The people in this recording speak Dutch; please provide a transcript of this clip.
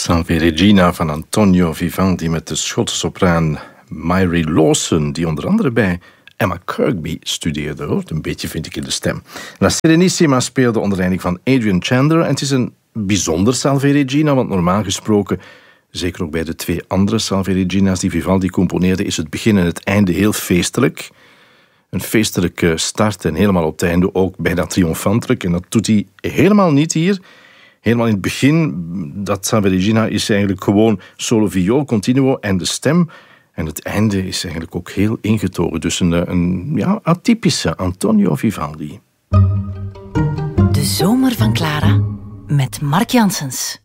Salve Regina van Antonio Vivaldi met de Schotse sopraan Mary Lawson, die onder andere bij Emma Kirkby studeerde. Hoort een beetje, vind ik, in de stem. La Serenissima speelde onder leiding van Adrian Chandler en het is een bijzonder Salve Regina, want normaal gesproken, zeker ook bij de twee andere Salve Regina's die Vivaldi componeerde, is het begin en het einde heel feestelijk. Een feestelijke start en helemaal op het einde ook bijna triomfantelijk. En dat doet hij helemaal niet hier. Helemaal in het begin, dat Salve Regina is eigenlijk gewoon solo viool, continuo en de stem. En het einde is eigenlijk ook heel ingetogen. Dus een atypische Antonio Vivaldi. De zomer van Clara met Mark Janssens.